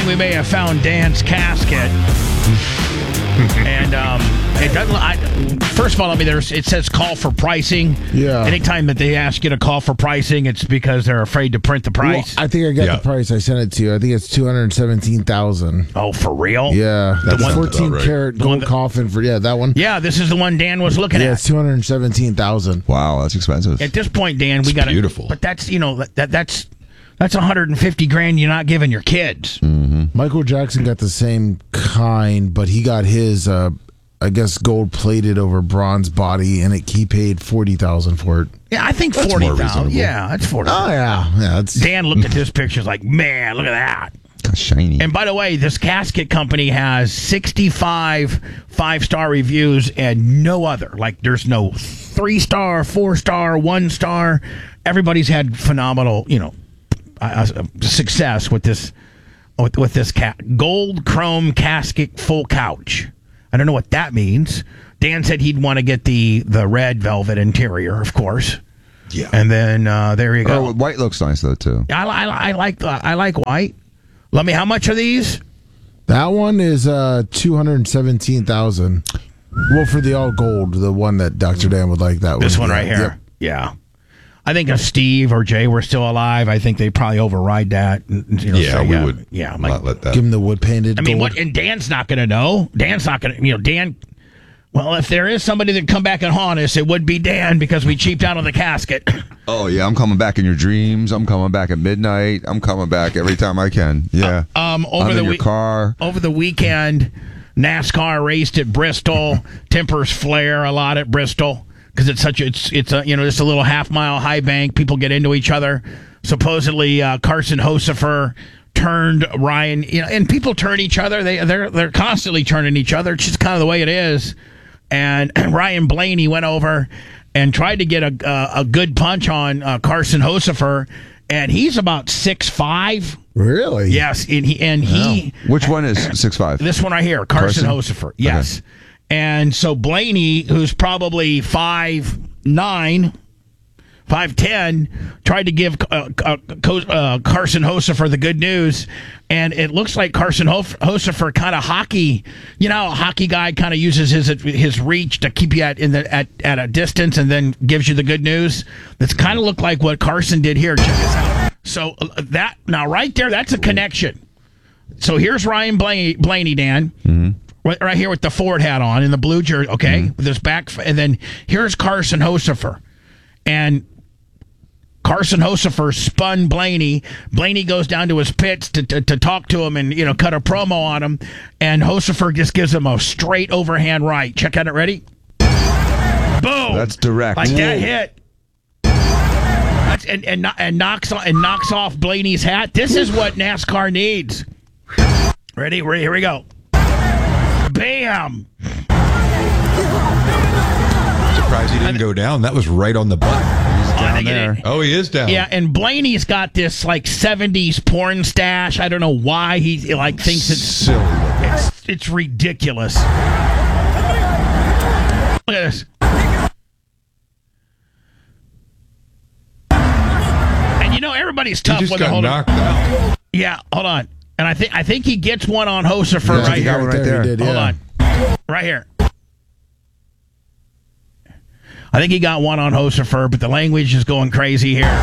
think we may have found Dan's casket. And it doesn't. First of all, it says call for pricing. Yeah. Anytime that they ask you to call for pricing, it's because they're afraid to print the price. Well, I think I got the price. I sent it to you. I think it's $217,000. Oh, for real? Yeah, That the sounds 14 about right. karat gold coffin for that one. Yeah, this is the one Dan was looking Yeah, at. it's $217,000. Wow, that's expensive. At this point, Dan, we got beautiful. But that's that's $150,000 you're not giving your kids. Michael Jackson got the same kind, but he got his, I guess, gold plated over bronze body, and he paid $40,000 for it. Yeah, I think That's more $40,000. reasonable. Yeah, that's $40,000. Oh yeah. It's Dan looked at this picture, like, man, look at that. Shiny. And by the way, this casket company has 65 5-star reviews and no other. Like, there's no 3-star, 4-star, 1-star. Everybody's had phenomenal, success with this gold chrome casket full couch. I don't know what that means. Dan said he'd want to get the red velvet interior, of course. Yeah. And then there you go. Oh, white looks nice though too. I like white. Let me. How much are these? That one is $217,000. Well, for the all gold, the one that Dr. Dan would like. This one right here. Yep. Yeah. I think if Steve or Jay were still alive, I think they'd probably override that. We would not let that. Give him the wood painted. I mean, gold. what? And Dan's not going to know. Dan's not going to. Dan. Well, if there is somebody that come back and haunt us, it would be Dan because we cheaped out on the casket. Oh yeah, I'm coming back in your dreams. I'm coming back at midnight. I'm coming back every time I can. Yeah. Over your car. Over the weekend, NASCAR raced at Bristol. Tempers flare a lot at Bristol because it's just a little half-mile high bank. People get into each other. Supposedly, Carson Hocefer turned Ryan. And people turn each other. They're constantly turning each other. It's just kind of the way it is. And Ryan Blaney went over and tried to get a good punch on Carson Hocefer, and he's about 6'5". Really? Yes, and he. Which one is 6'5"? This one right here, Carson Hocefer. Yes, okay. And so Blaney, who's probably 5'9", 5'10", tried to give Carson Hocefer the good news, and it looks like Carson Hocefer kind of hockey. You know, a hockey guy kind of uses his reach to keep you at a distance, and then gives you the good news. That's kind of looked like what Carson did here. Check this out. So that now right there, that's a connection. So here's Ryan Blaney, Dan. Mm-hmm. Right here with the Ford hat on and the blue jersey. Okay, with his back, and then here's Carson Hocefer, and Carson Hocefer spun Blaney. Blaney goes down to his pits to talk to him and cut a promo on him, and Hocefer just gives him a straight overhand right. Check out it. Ready? Boom! That's direct. Like that hit. That's, and knocks off Blaney's hat. This is what NASCAR needs. Ready? Here we go. Bam! Surprised he didn't go down. That was right on the button. Down there. Oh, he is down. Yeah, and Blaney's got this like 70s porn stash. I don't know why he thinks it's silly. It's ridiculous. Look at this. And everybody's tough He just when got they're holding. knocked out. Yeah, hold on. And I think he gets one on Hocefer right he got here. one right there. He did, Hold on. Right here. I think he got one on Hocefer, but the language is going crazy here.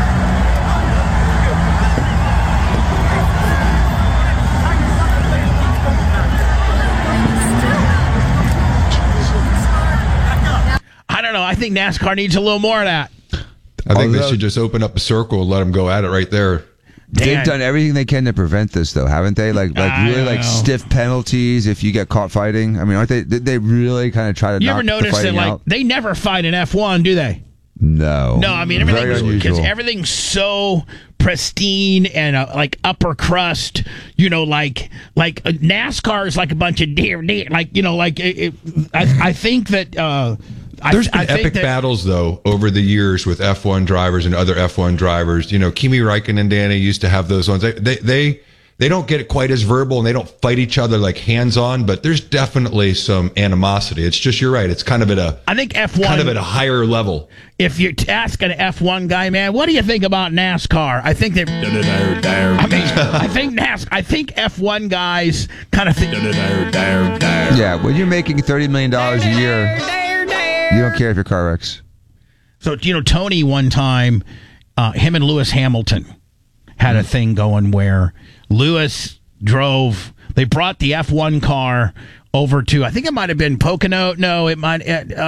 I don't know. I think NASCAR needs a little more of that. I think they should just open up a circle and let them go at it right there. They've done everything they can to prevent this, though, haven't they? Like really stiff penalties if you get caught fighting. I mean, aren't they? Did they really kind of try to? You ever notice that out? they never fight in F1, do they? No. No, I mean everything's so pristine and like upper crust. Like NASCAR is like a bunch of deer. I think that. There's been epic battles, though, over the years with F1 drivers and other F1 drivers. Kimi Räikkönen and Danny used to have those ones. They don't get it quite as verbal, and they don't fight each other like hands-on, but there's definitely some animosity. It's just, you're right, it's kind of at a higher level. If you ask an F1 guy, man, what do you think about NASCAR? I think they're... I think F1 guys kind of think. Yeah, when you're making $30 million a year, you don't care if your car wrecks. So, Tony one time, him and Lewis Hamilton had a thing going where Lewis drove. They brought the F1 car over to, I think it might have been Pocono. No, it might.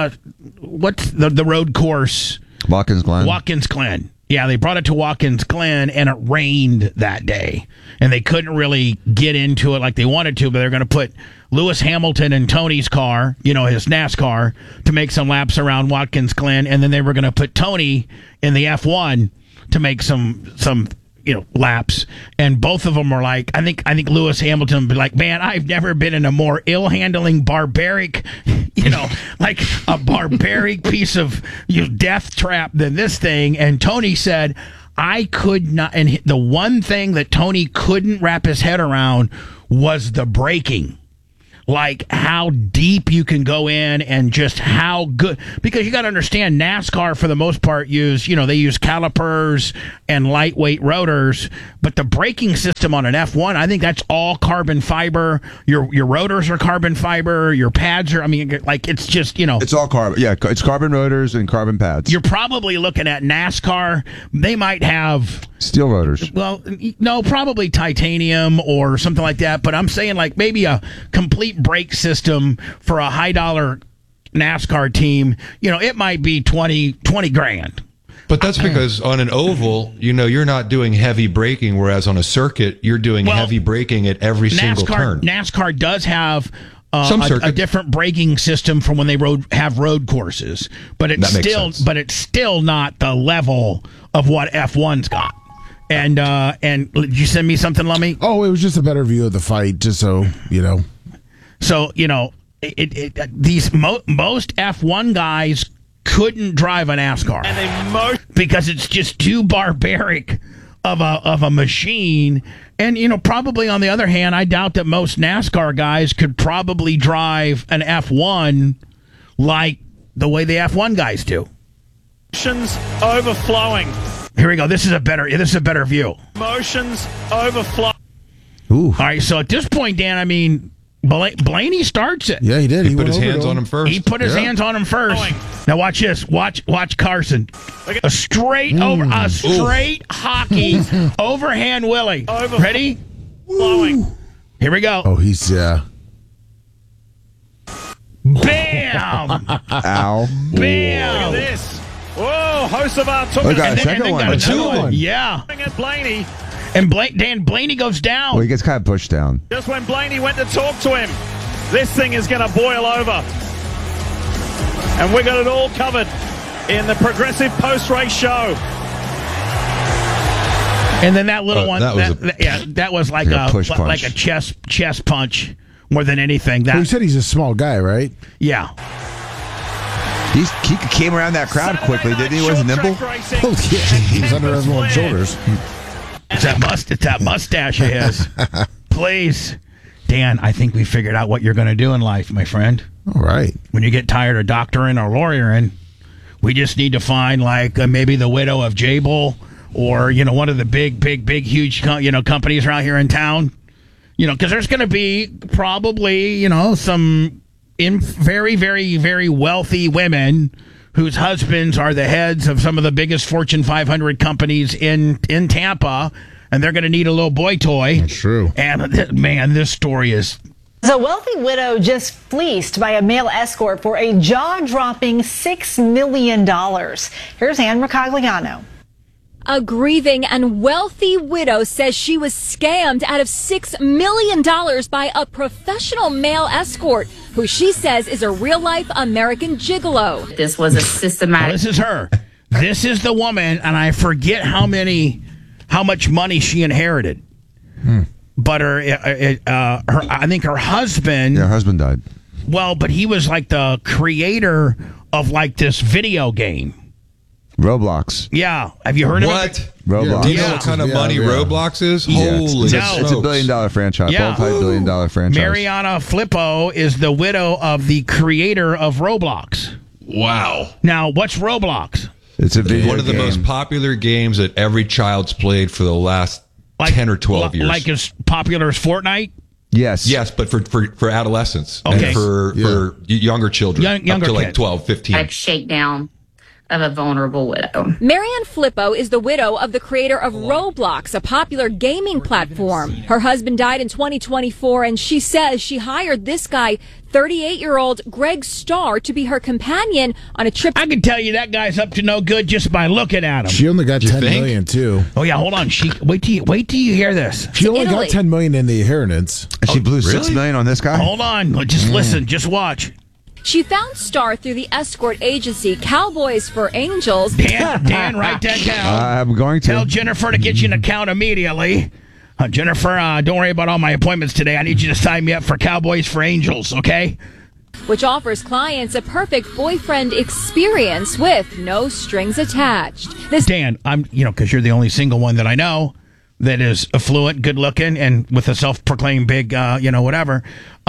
What's the road course? Watkins Glen. Watkins Glen. Yeah, they brought it to Watkins Glen, and it rained that day. And they couldn't really get into it like they wanted to, but they're going to put Lewis Hamilton in Tony's car, his NASCAR, to make some laps around Watkins Glen, and then they were going to put Tony in the F1 to make some laps. And both of them were like, I think Lewis Hamilton would be like, man, I've never been in a more ill-handling, barbaric, like a barbaric piece of death trap than this thing. And Tony said, I could not. And the one thing that Tony couldn't wrap his head around was the braking. Like how deep you can go in and just how good, because you got to understand NASCAR for the most part they use calipers and lightweight rotors, but the braking system on an F1, I think that's all carbon fiber. Your rotors are carbon fiber, your pads are, it's just, It's all carbon. Yeah, it's carbon rotors and carbon pads. You're probably looking at NASCAR. They might have steel rotors. Well, no, probably titanium or something like that, but I'm saying like maybe a complete brake system for a high dollar NASCAR team, it might be 20 grand. But that's because on an oval, you're not doing heavy braking, whereas on a circuit, you're doing heavy braking at every single turn. NASCAR does have a different braking system from when they have road courses, but it's still not the level of what F1's got. And did you send me something, Lummy? Oh, it was just a better view of the fight, just so So these most F1 guys couldn't drive a NASCAR because it's just too barbaric of a machine. And probably on the other hand, I doubt that most NASCAR guys could probably drive an F1 like the way the F1 guys do. Emotions overflowing. Here we go. This is a better view. Emotions overflowing. Ooh. All right. So at this point, Dan, Blaney starts it. Yeah, he did. He put his hands on him first. He put his hands on him first. Now watch this. Watch Carson. A straight hockey overhand Willie. Ready? Flowing. Here we go. Oh, he's Bam! Ow. Bam! Look at this. Whoa, Hocevar took it. got a second one. Another one. Yeah. At Blaney. And Blaney goes down. Well, he gets kind of pushed down. Just when Blaney went to talk to him, this thing is going to boil over. And we got it all covered in the Progressive post-race show. And then that little one, that was like a chest punch more than anything. Well, you said he's a small guy, right? Yeah. He came around that crowd quickly, didn't he? He wasn't nimble. Oh, yeah. He was under everyone's shoulders. It's that mustache of his. Please. Dan, I think we figured out what you're going to do in life, my friend. All right. When you get tired of doctoring or lawyering, we just need to find maybe the widow of Jabel or, one of the big, huge, companies around here in town. Because there's going to be probably, some very, very, very wealthy women whose husbands are the heads of some of the biggest Fortune 500 companies in Tampa, and they're going to need a little boy toy. That's true. And, man, this story is... A wealthy widow just fleeced by a male escort for a jaw-dropping $6 million. Here's Ann Mercogliano. A grieving and wealthy widow says she was scammed out of $6 million by a professional male escort who she says is a real-life American gigolo. This was a systematic... This is her. This is the woman, and I forget how much money she inherited. But I think her husband... Yeah, her husband died. Well, but he was like the creator of this video game. Roblox. Yeah. Have you heard of it? What? Roblox. Do you know what kind of money Roblox is? Holy It's a $1 billion franchise. Multi-billion-dollar franchise. Mariana Flippo is the widow of the creator of Roblox. Wow. Now, what's Roblox? It's a video One of the most popular games that every child's played for the last Like, 10 or 12 years. Like as popular as Fortnite? Yes, but for adolescents and for younger children, younger up to like kids. 12, 15. Shakedown of a vulnerable widow. Marianne Flippo is the widow of the creator of Roblox, a popular gaming platform. Her husband died in 2024, and she says she hired this guy, 38-year-old Greg Starr, to be her companion on a trip. I can tell you that guy's up to no good just by looking at him. She only got $10 million too. Oh yeah, hold on. Wait till you hear this. She only got $10 million in the inheritance. And she blew $6 million on this guy. Hold on, just listen, just watch. She found Starr through the escort agency Cowboys for Angels. Dan, write that down. I'm going to. Tell Jennifer to get you an account immediately. Jennifer, don't worry about all my appointments today. I need you to sign me up for Cowboys for Angels, okay? Which offers clients a perfect boyfriend experience with no strings attached. Dan, I'm, because you're the only single one that I know that is affluent, good looking, and with a self-proclaimed big, whatever.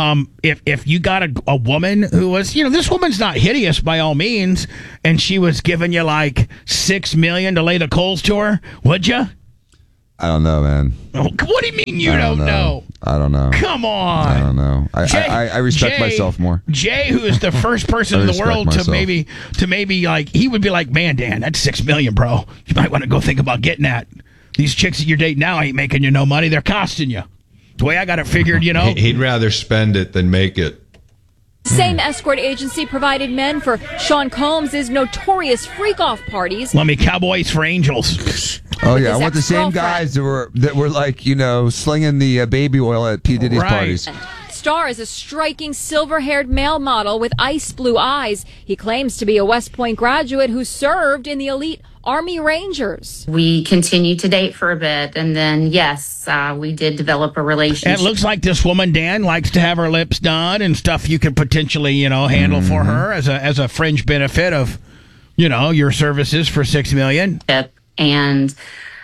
If you got a woman who was, this woman's not hideous by all means, and she was giving you like $6 million to lay the coals to her, would you? I don't know, man. What do you mean you don't know? I don't know. Come on. I don't know. I respect myself more. Jay, who is the first person in the world to maybe like, he would be like, man, Dan, that's $6 million, bro. You might want to go think about getting that. These chicks that you're dating now ain't making you no money. They're costing you. The way I got it figured, He'd rather spend it than make it. Same escort agency provided men for Sean Combs' notorious freak-off parties. Let me Cowboys for Angels. Oh yeah, I want the same guys that were like, slinging the baby oil at P. Diddy's parties. Starr is a striking silver-haired male model with ice blue eyes. He claims to be a West Point graduate who served in the elite Army Rangers. We continued to date for a bit, and then, yes, we did develop a relationship. And it looks like this woman, Dan, likes to have her lips done and stuff you could potentially, handle for her as a fringe benefit of, your services for $6 million. And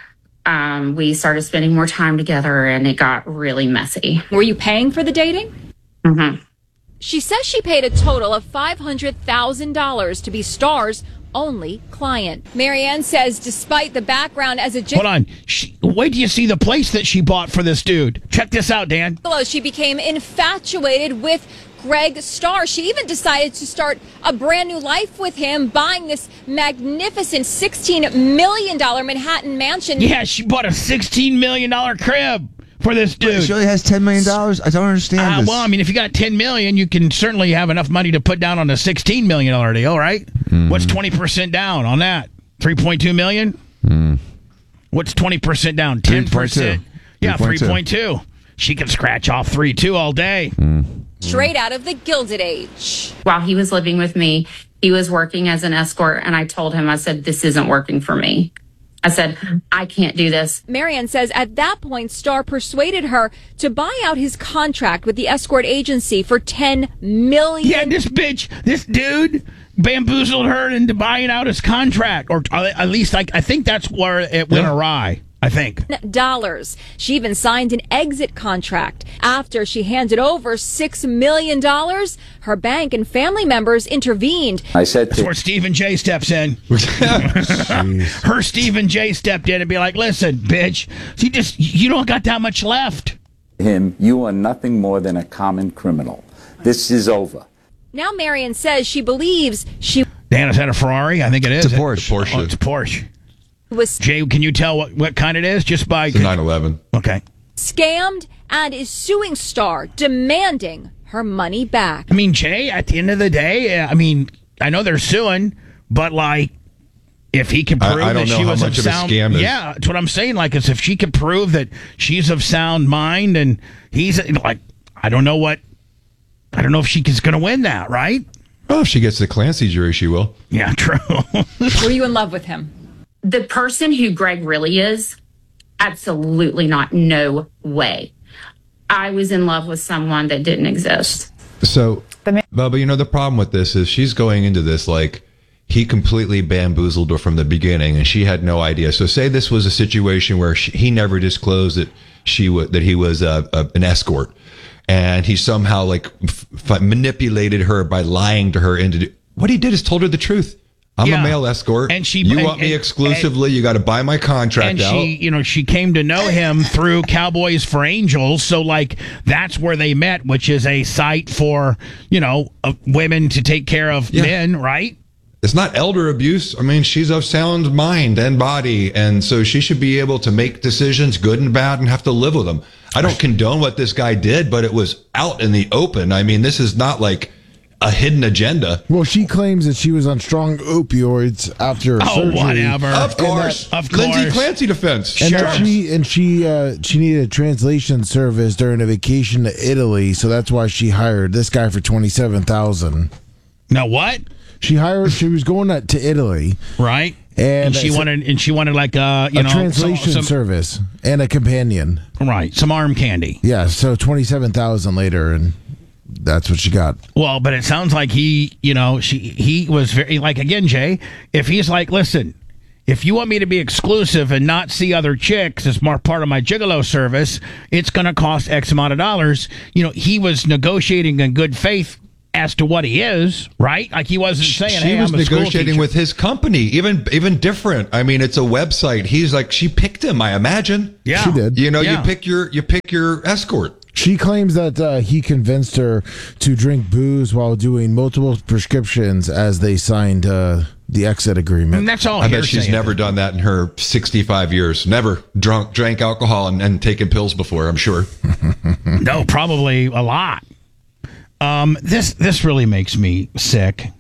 we started spending more time together, and it got really messy. Were you paying for the dating? Mm-hmm. She says she paid a total of $500,000 to be Starr's only client. Marianne says despite the background as a... Hold on. Wait till you see the place that she bought for this dude. Check this out, Dan. She became infatuated with Greg Starr. She even decided to start a brand new life with him, buying this magnificent $16 million Manhattan mansion. Yeah, she bought a $16 million crib for this dude. She only has $10 million? I don't understand this. Well, I mean, if you got $10 million, you can certainly have enough money to put down on a $16 million deal, right? What's 20% down on that? $3.2 million? What's 20% down? 10%. Yeah, 3.2. She can scratch off 3.2 all day. Straight out of the Gilded Age. While he was living with me, he was working as an escort, and I told him, I said, this isn't working for me. I said, I can't do this. Marianne says at that point, Starr persuaded her to buy out his contract with the escort agency for $10 million. Yeah, this dude bamboozled her into buying out his contract. Or at least I think that's where it went awry. I think. Dollars. She even signed an exit contract. After she handed over $6 million, her bank and family members intervened. That's where Stephen J steps in. Her Stephen J stepped in and be like, listen, bitch, you don't got that much left. You are nothing more than a common criminal. This is over. Now Marianne says she believes she... Dan, is that a Ferrari? I think it is. It's a Porsche. Oh, it's a Porsche. Jay, can you tell what kind it is? Just by... It's a 911. Okay. Scammed and is suing Starr, demanding her money back. I mean, Jay, at the end of the day, I know they're suing, but like, if he can prove that she was of sound... Yeah, that's what I'm saying. Like, is if she can prove that she's of sound mind and he's like, I don't know if she's going to win that, right? Well, if she gets the Clancy jury, she will. Yeah, true. Were you in love with him? The person who Greg really is, absolutely not. No way. I was in love with someone that didn't exist. So, Bubba, the problem with this is she's going into this like he completely bamboozled her from the beginning, and she had no idea. So, say this was a situation where he never disclosed that he was an escort, and he somehow like manipulated her by lying to her into. What he did is told her the truth. I'm a male escort. And you want me exclusively, you got to buy my contract out. And she came to know him through Cowboys for Angels. So, like, that's where they met, which is a site for, women to take care of men, right? It's not elder abuse. I mean, she's of sound mind and body, and so she should be able to make decisions, good and bad, and have to live with them. I don't condone what this guy did, but it was out in the open. I mean, this is not like a hidden agenda. Well, she claims that she was on strong opioids after her surgery. Whatever. Of course. Lindsay Clancy defense. And she needed a translation service during a vacation to Italy, so that's why she hired this guy for $27,000. Now what? She was going to Italy, right? And she wanted like a translation service and a companion, right? Some arm candy. Yeah, so $27,000 later, and that's what she got. Well, but it sounds like he was very, like, again, Jay, if he's like, listen, if you want me to be exclusive and not see other chicks as more part of my gigolo service, it's going to cost X amount of dollars. He was negotiating in good faith as to what he is, right? Like, he wasn't saying, "Hey, I'm a negotiating with his company." Even different. I mean, it's a website. He's like, she picked him, I imagine. Yeah, she did. You pick your escort. She claims that he convinced her to drink booze while doing multiple prescriptions as they signed the exit agreement. And that's all. I bet she's never done that in her 65 years. Never drank alcohol and taken pills before, I'm sure. No, probably a lot. This really makes me sick.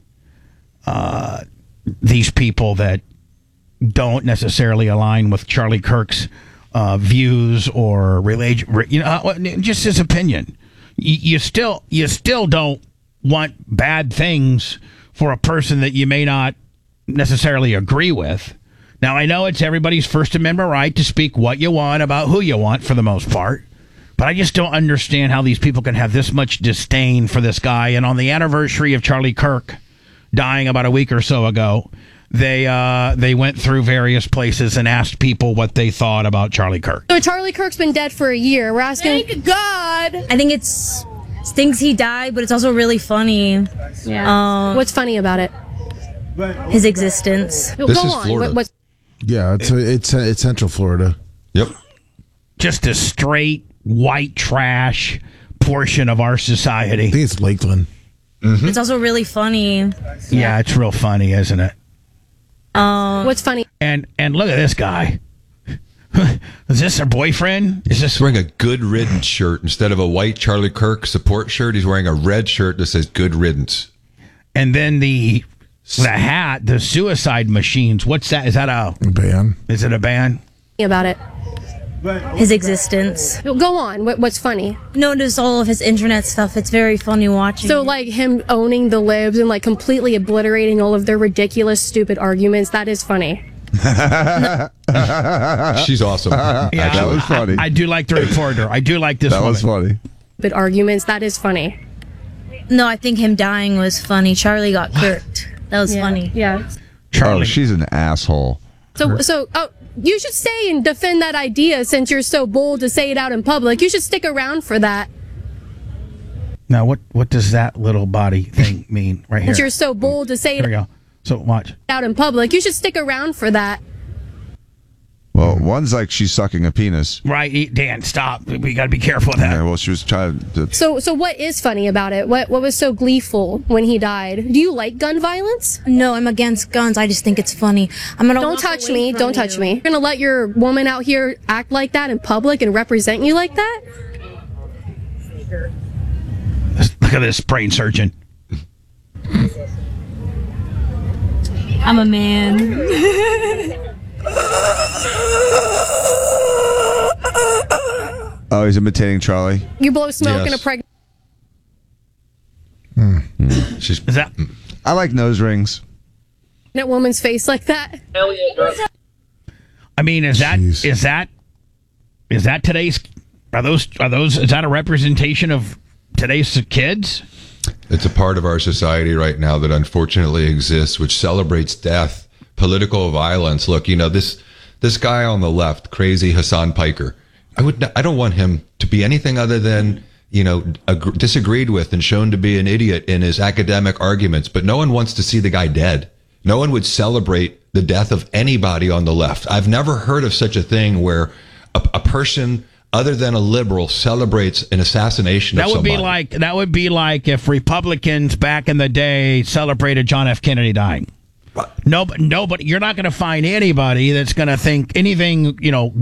These people that don't necessarily align with Charlie Kirk's views or just his opinion. You still don't want bad things for a person that you may not necessarily agree with. Now, I know it's everybody's First Amendment right to speak what you want about who you want for the most part. But I just don't understand how these people can have this much disdain for this guy. And on the anniversary of Charlie Kirk dying about a week or so ago, they went through various places and asked people what they thought about Charlie Kirk. So Charlie Kirk's been dead for a year. We're asking, thank God. I think it stings he died, but it's also really funny. Yeah. What's funny about it? His existence. This is Florida. Yeah, it's Central Florida. Yep. Just a straight white trash portion of our society. I think it's Lakeland. Mm-hmm. It's also really funny. Yeah, it's real funny, isn't it? What's funny? And look at this guy. Is this her boyfriend? Is this wearing a Good Riddance shirt instead of a white Charlie Kirk support shirt? He's wearing a red shirt that says Good Riddance. And then the hat, the suicide machines. What's that? Is that a band? Is it a band? About it. His existence. Go on. What's funny? Notice all of his internet stuff. It's very funny watching. So, like, him owning the libs and, like, completely obliterating all of their ridiculous, stupid arguments, that is funny. She's awesome. Yeah, that was funny. I do like the reporter. I do like this That woman. was funny. Stupid arguments, that is funny. No, I think him dying was funny. Charlie got kirked. That was funny. Yeah. Charlie. Oh, she's an asshole. So, you should stay and defend that idea since you're so bold to say it out in public. You should stick around for that. Now, what does that little body thing mean right here? Since you're so bold to say Here we go. So watch. Out in public. You should stick around for that. Well, one's like she's sucking a penis. Right, Dan, stop. We got to be careful with that. Yeah, well, she was trying to... So what is funny about it? What was so gleeful when he died? Do you like gun violence? No, I'm against guns. I just think it's funny. Don't touch me. Don't touch me. You're going to let your woman out here act like that in public and represent you like that? Look at this brain surgeon. I'm a man. Oh, he's imitating Charlie. You blow smoke in a pregnant... Is that... I like nose rings. woman's face like that? I mean, is that today's... Are those? Is that a representation of today's kids? It's a part of our society right now that unfortunately exists, which celebrates death, political violence. Look, this guy on the left, crazy Hassan Piker. I don't want him to be anything other than, disagreed with and shown to be an idiot in his academic arguments. But no one wants to see the guy dead. No one would celebrate the death of anybody on the left. I've never heard of such a thing where a person other than a liberal celebrates an assassination of somebody. That would be like if Republicans back in the day celebrated John F. Kennedy dying. Nobody, you're not going to find anybody that's going to think anything,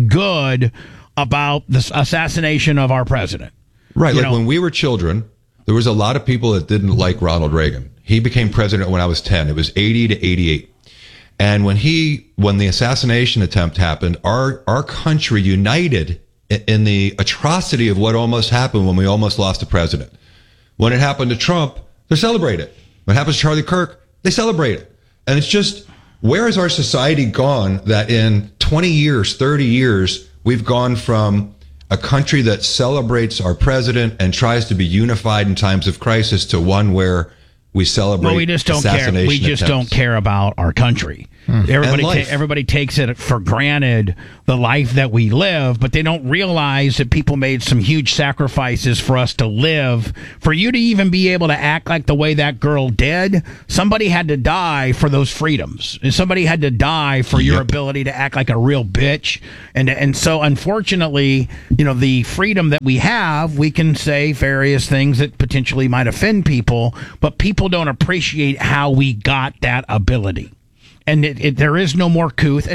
good about the assassination of our president. Right. When we were children, there was a lot of people that didn't like Ronald Reagan. He became president when I was 10. It was 80 to 88. And when the assassination attempt happened, our country united in the atrocity of what almost happened when we almost lost a president. When it happened to Trump, they celebrate it. When it happens to Charlie Kirk, they celebrate it. And it's just, where has our society gone that in 20 years, 30 years, we've gone from a country that celebrates our president and tries to be unified in times of crisis to one where we celebrate we just don't care. We just don't care about our country. Everybody takes it for granted, the life that we live, but they don't realize that people made some huge sacrifices for us to live. For you to even be able to act like the way that girl did, somebody had to die for those freedoms. And somebody had to die for your ability to act like a real bitch. And so, unfortunately, the freedom that we have, we can say various things that potentially might offend people, but people don't appreciate how we got that ability. And there is no more couth.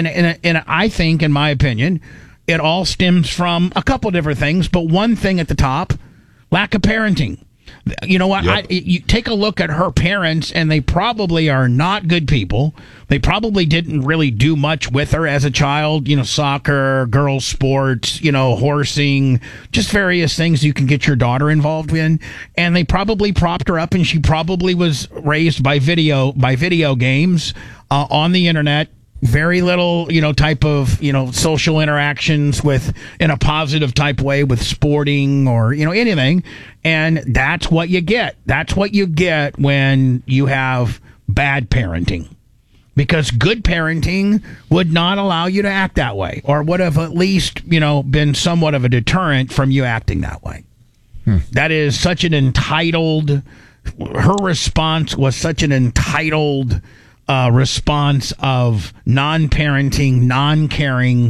And I think, in my opinion, it all stems from a couple different things. But one thing at the top, lack of parenting. You know what? Yep. You take a look at her parents, and they probably are not good people. They probably didn't really do much with her as a child. Soccer, girls' sports, horsing, just various things you can get your daughter involved in. And they probably propped her up, and she probably was raised by video games on the internet. Very little, type of, social interactions in a positive type way with sporting or, anything. And that's what you get. That's what you get when you have bad parenting. Because good parenting would not allow you to act that way, or would have at least, been somewhat of a deterrent from you acting that way. That is such an entitled, her response was such an entitled response of non-parenting, non-caring,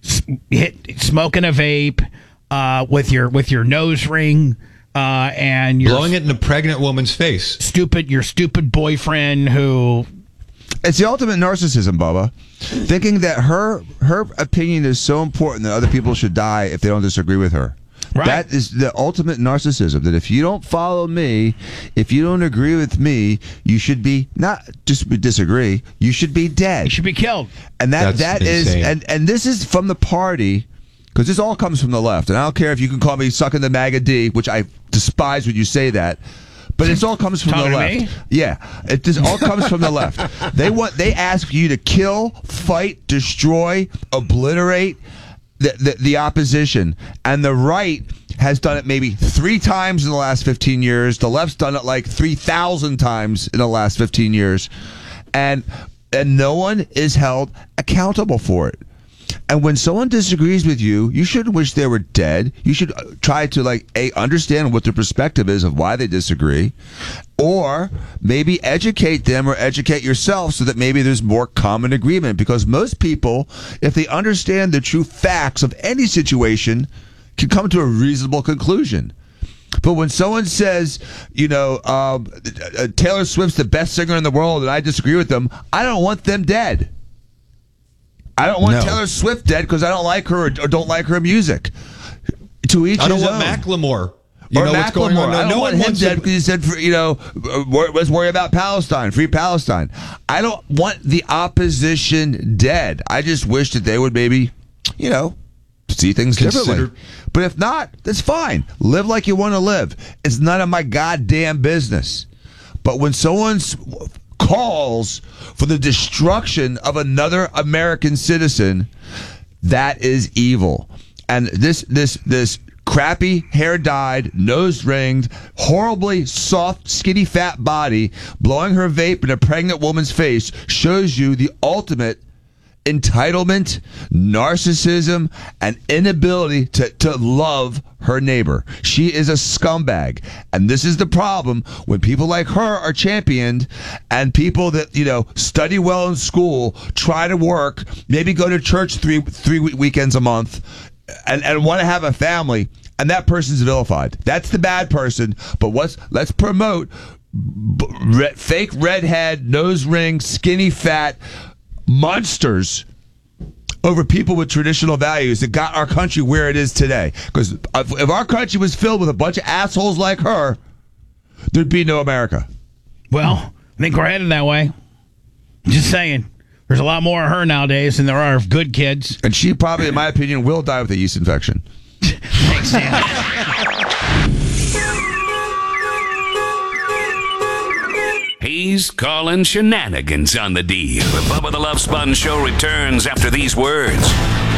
smoking a vape with your nose ring, and blowing it in a pregnant woman's face. Your stupid boyfriend who. It's the ultimate narcissism, Bubba. Thinking that her opinion is so important that other people should die if they don't disagree with her. Right. That is the ultimate narcissism, that if you don't follow me, if you don't agree with me, you should be not just disagree, you should be dead. You should be killed. And that is and this is from the party, because this all comes from the left. And I don't care if you can call me sucking the MAGA D, which I despise when you say that. But it all comes from the left. Me? Yeah, it just all comes from the left. They ask you to kill, fight, destroy, obliterate the opposition, and the right has done it maybe 3 times in the last 15 years. The left's done it like 3,000 times in the last 15 years, and no one is held accountable for it. And when someone disagrees with you, you shouldn't wish they were dead. You should try to understand what their perspective is of why they disagree, or maybe educate them or educate yourself so that maybe there's more common agreement. Because most people, if they understand the true facts of any situation, can come to a reasonable conclusion. But when someone says, Taylor Swift's the best singer in the world and I disagree with them, I don't want them dead. I don't want Taylor Swift dead because I don't like her or don't like her music. To each his own. I don't want Macklemore. What's going on? I don't want him dead because he said, let's worry about Palestine, free Palestine. I don't want the opposition dead. I just wish that they would maybe, see things differently. But if not, that's fine. Live like you want to live. It's none of my goddamn business. But when someone calls for the destruction of another American citizen, that is evil. And this crappy, hair-dyed, nose-ringed, horribly soft, skinny, fat body blowing her vape in a pregnant woman's face shows you the ultimate entitlement, narcissism, and inability to love her neighbor. She is a scumbag. And this is the problem when people like her are championed and people that, study well in school, try to work, maybe go to church three weekends a month and want to have a family, and that person's vilified. That's the bad person. But let's promote fake redhead, nose ring, skinny fat monsters over people with traditional values that got our country where it is today. Because if our country was filled with a bunch of assholes like her, there'd be no America. Well, I think we're headed that way. Just saying. There's a lot more of her nowadays than there are of good kids. And she probably, in my opinion, will die with a yeast infection. Thanks, Dan. He's calling shenanigans on the deal. The Bubba the Love Sponge Show returns after these words.